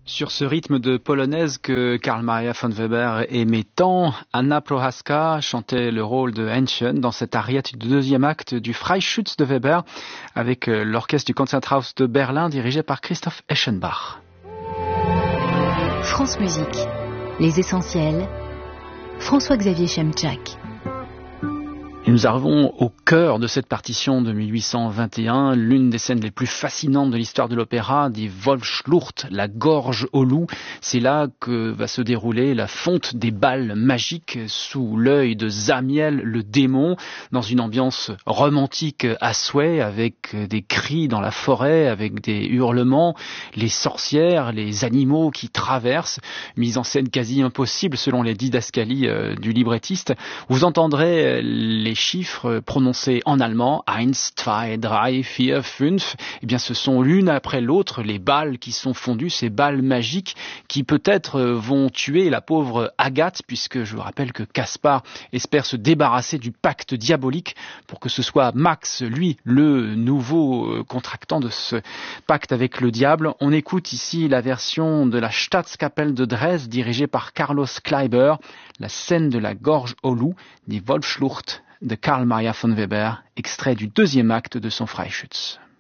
Sur ce rythme de polonaise que Karl Maria von Weber aimait tant, Anna Prohaska chantait le rôle de Hähnchen dans cette ariette du deuxième acte du Freischütz de Weber avec l'orchestre du Konzerthaus de Berlin dirigé par Christoph Eschenbach. France Musique, les essentiels, François-Xavier Chemczak. Et nous arrivons au cœur de cette partition de 1821, l'une des scènes les plus fascinantes de l'histoire de l'opéra, die Wolfsschlucht, la gorge au loup. C'est là que va se dérouler la fonte des balles magiques sous l'œil de Zamiel, le démon, dans une ambiance romantique à souhait, avec des cris dans la forêt, avec des hurlements, les sorcières, les animaux qui traversent, mise en scène quasi impossible selon les didascalies du librettiste. Vous entendrez les chiffres prononcés en allemand, 1, 2, 3, 4, 5, eh bien ce sont l'une après l'autre les balles qui sont fondues, ces balles magiques qui peut-être vont tuer la pauvre Agathe, puisque je vous rappelle que Caspar espère se débarrasser du pacte diabolique pour que ce soit Max, lui, le nouveau contractant de ce pacte avec le diable. On écoute ici la version de la Staatskapelle de Dresde dirigée par Carlos Kleiber, la scène de la gorge au loup, die Wolfsschlucht de Karl Maria von Weber, extrait du deuxième acte de son Freischütz.